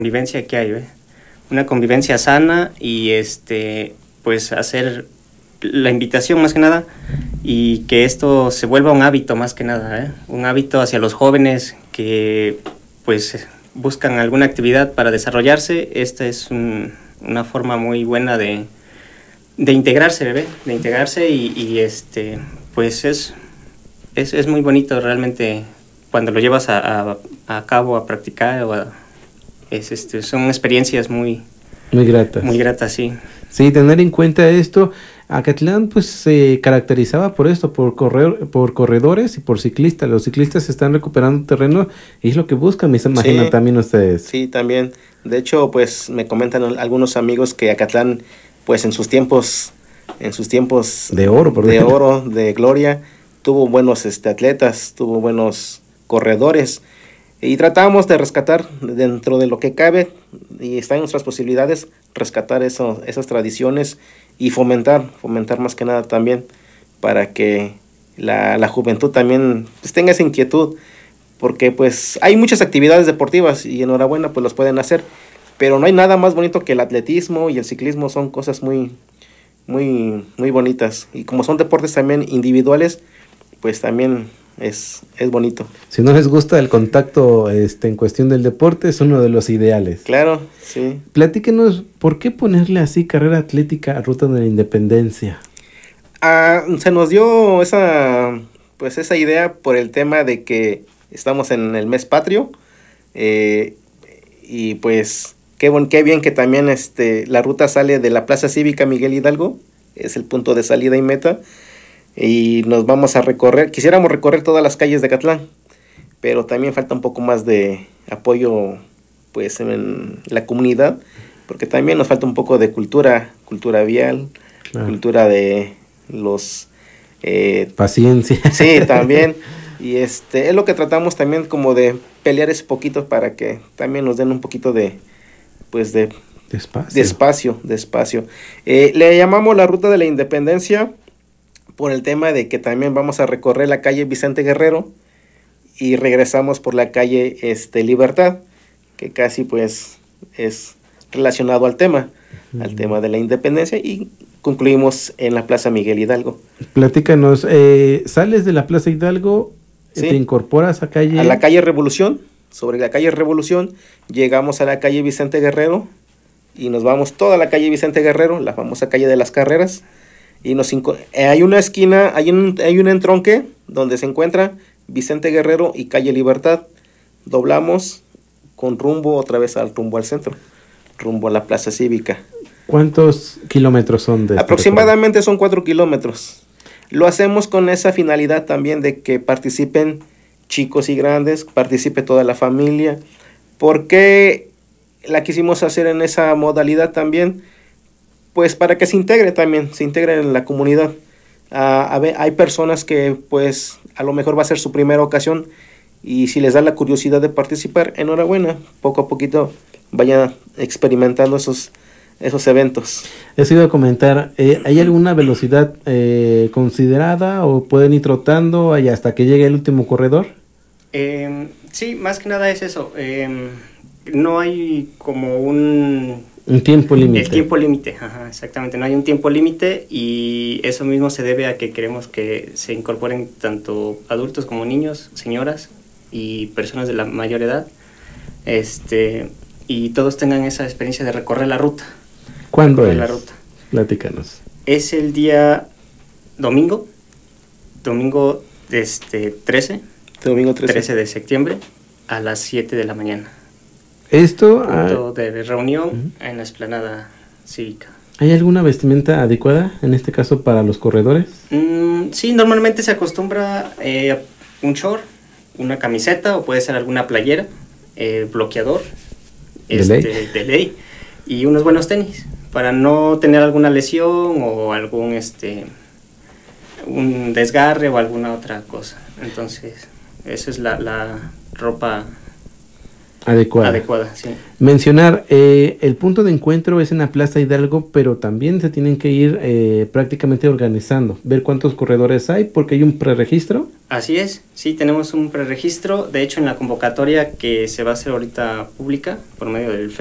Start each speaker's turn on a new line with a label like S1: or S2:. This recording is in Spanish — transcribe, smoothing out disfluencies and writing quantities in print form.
S1: convivencia que hay, ¿ve? Una convivencia sana y pues hacer la invitación más que nada y que esto se vuelva un hábito más que nada, ¿eh? Un hábito hacia los jóvenes que pues buscan alguna actividad para desarrollarse. Esta es una forma muy buena de integrarse, bebé, de integrarse pues es muy bonito realmente cuando lo llevas a cabo, a practicar son experiencias muy
S2: gratas.
S1: Muy gratas, sí.
S2: Sí, tener en cuenta esto. Acatlán pues se caracterizaba por esto, por corredores y por ciclistas. Los ciclistas están recuperando terreno y es lo que buscan, me imaginan también ustedes.
S3: Sí, también. De hecho, pues me comentan algunos amigos que Acatlán, pues en sus tiempos
S2: de oro,
S3: de gloria, tuvo buenos atletas, tuvo buenos corredores. Y tratamos de rescatar dentro de lo que cabe y está en nuestras posibilidades rescatar esas tradiciones y fomentar más que nada también para que la juventud también pues, tenga esa inquietud, porque pues hay muchas actividades deportivas y enhorabuena pues los pueden hacer, pero no hay nada más bonito que el atletismo y el ciclismo. Son cosas muy bonitas y como son deportes también individuales, pues también es bonito.
S2: Si no les gusta el contacto en cuestión del deporte, es uno de los ideales.
S3: Claro, sí.
S2: Platíquenos, ¿por qué ponerle así carrera atlética a Ruta de la Independencia?
S3: Se nos dio esa idea por el tema de que estamos en el mes patrio, y pues qué bien que también la ruta sale de la Plaza Cívica Miguel Hidalgo, es el punto de salida y meta. Y nos vamos a quisiéramos recorrer todas las calles de Acatlán, pero también falta un poco más de apoyo pues en la comunidad, porque también nos falta un poco de cultura vial, claro. Cultura de los
S2: paciencia.
S3: Sí, también. Y es lo que tratamos también como de pelear ese poquito para que también nos den un poquito de espacio. Le llamamos la Ruta de la Independencia por el tema de que también vamos a recorrer la calle Vicente Guerrero y regresamos por la calle Libertad, que casi pues es relacionado al tema de la independencia, y concluimos en la Plaza Miguel Hidalgo.
S2: Platícanos, sales de la Plaza Hidalgo, sí, te incorporas a
S3: la calle Revolución. Sobre la calle Revolución llegamos a la calle Vicente Guerrero y nos vamos toda la calle Vicente Guerrero, la famosa calle de las Carreras. Y hay una esquina, hay un entronque donde se encuentra Vicente Guerrero y calle Libertad. Doblamos con rumbo otra vez al centro, rumbo a la Plaza Cívica.
S2: ¿Cuántos kilómetros son de
S3: aproximadamente son 4 kilómetros. Lo hacemos con esa finalidad también de que participen chicos y grandes, participe toda la familia. ¿Por qué la quisimos hacer en esa modalidad también? Pues para que se integre en la comunidad. Hay personas que pues a lo mejor va a ser su primera ocasión y si les da la curiosidad de participar, enhorabuena, poco a poquito vayan experimentando esos eventos.
S2: Eso iba a comentar, ¿hay alguna velocidad considerada o pueden ir trotando hasta que llegue el último corredor?
S1: Sí, más que nada es eso. No hay como un
S2: tiempo límite.
S1: El tiempo límite, exactamente. No hay un tiempo límite y eso mismo se debe a que queremos que se incorporen tanto adultos como niños, señoras y personas de la mayor edad, y todos tengan esa experiencia de recorrer la ruta.
S2: ¿Cuándo es? La ruta. Platícanos.
S1: Es el día domingo 13 de septiembre a las 7 de la mañana.
S2: Esto
S1: punto de reunión en la explanada cívica.
S2: ¿Hay alguna vestimenta adecuada en este caso para los corredores?
S1: Sí, normalmente se acostumbra un short, una camiseta o puede ser alguna playera, bloqueador de ley y unos buenos tenis para no tener alguna lesión o algún un desgarre o alguna otra cosa. Entonces, esa es la ropa
S2: adecuada.
S1: Sí.
S2: Mencionar, el punto de encuentro es en la Plaza Hidalgo, pero también se tienen que ir prácticamente organizando, ver cuántos corredores hay, porque hay un preregistro.
S1: Así es, sí, tenemos un preregistro. De hecho, en la convocatoria que se va a hacer ahorita pública por medio del